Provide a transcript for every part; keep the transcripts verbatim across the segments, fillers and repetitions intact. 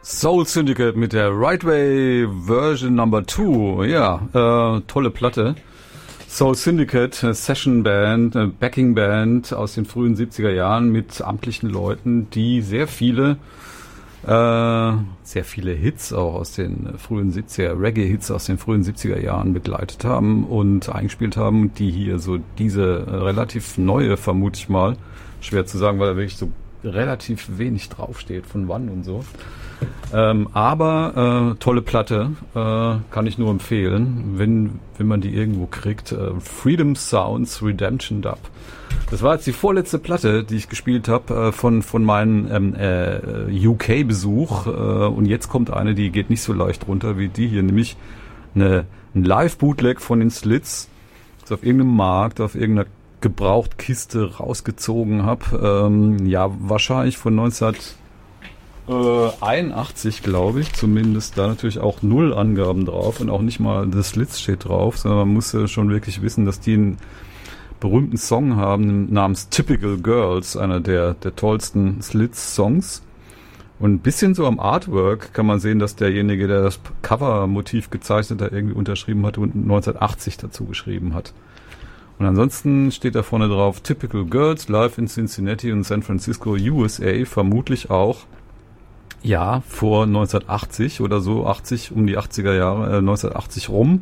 Soul Syndicate mit der Right Way Version Number Two. Ja, äh, tolle Platte. Soul Syndicate, Session Band, Backing Band aus den frühen siebziger Jahren mit amtlichen Leuten, die sehr viele äh, sehr viele Hits auch aus den frühen siebziger, Reggae-Hits aus den frühen siebziger Jahren begleitet haben und eingespielt haben, die hier so diese relativ neue, vermute ich mal, schwer zu sagen, weil da wirklich so relativ wenig draufsteht, von wann und so. Ähm, aber äh, tolle Platte, äh, kann ich nur empfehlen, wenn wenn man die irgendwo kriegt. Äh, Freedom Sounds Redemption Dub. Das war jetzt die vorletzte Platte, die ich gespielt habe äh, von von meinem ähm, äh, U K-Besuch. Äh, und jetzt kommt eine, die geht nicht so leicht runter wie die hier, nämlich eine, ein Live-Bootleg von den Slits. Das auf irgendeinem Markt, auf irgendeiner Gebrauchtkiste rausgezogen habe. Ähm, ja, wahrscheinlich von neunzehnhunderteinundachtzig, glaube ich, zumindest. Da natürlich auch null Angaben drauf und auch nicht mal The Slits steht drauf, sondern man muss ja schon wirklich wissen, dass die einen berühmten Song haben namens Typical Girls, einer der, der tollsten Slits-Songs. Und ein bisschen so am Artwork kann man sehen, dass derjenige, der das Cover-Motiv gezeichnet hat, irgendwie unterschrieben hat und neunzehnhundertachtzig dazu geschrieben hat. Und ansonsten steht da vorne drauf Typical Girls, live in Cincinnati und San Francisco, U S A, vermutlich auch, ja, vor neunzehnhundertachtzig oder so, achtzig, um die achtziger Jahre, äh, neunzehnhundertachtzig rum.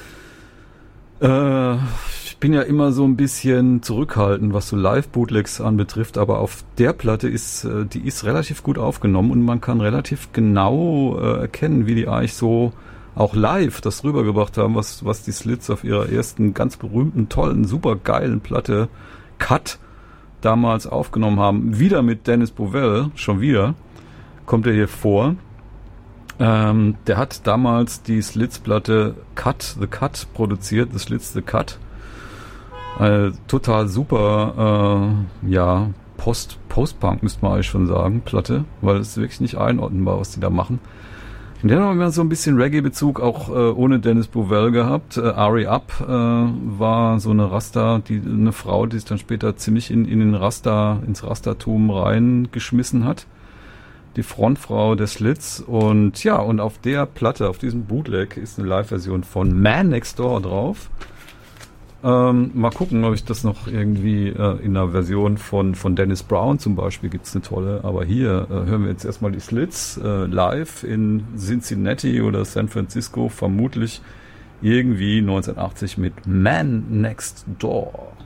Äh, ich bin ja immer so ein bisschen zurückhaltend, was so Live-Bootlegs anbetrifft, aber auf der Platte ist, äh, die ist relativ gut aufgenommen und man kann relativ genau äh, erkennen, wie die eigentlich so auch live das rübergebracht haben, was, was die Slits auf ihrer ersten ganz berühmten, tollen, super geilen Platte Cut damals aufgenommen haben. Wieder mit Dennis Bovell, schon wieder, kommt er hier vor. Ähm, der hat damals die Slits-Platte Cut the Cut produziert, The Slits the Cut. Eine total super, äh, ja, Post, Post-Punk müsste man eigentlich schon sagen, Platte, weil es wirklich nicht einordnenbar, was die da machen. Und der hat immer so ein bisschen Reggae-Bezug, auch äh, ohne Dennis Bovell gehabt. Äh, Ari Up äh, war so eine Rasta, die eine Frau, die sich dann später ziemlich in, in den Rasta, ins Rastatum reingeschmissen hat. Die Frontfrau der Slits. Und ja, und auf der Platte, auf diesem Bootleg, ist eine Live-Version von Man Next Door drauf. Ähm, mal gucken, ob ich das noch irgendwie äh, in einer Version von, von Dennis Brown zum Beispiel gibt's eine tolle. Aber hier äh, hören wir jetzt erstmal die Slits äh, live in Cincinnati oder San Francisco, vermutlich irgendwie neunzehnhundertachtzig mit Man Next Door.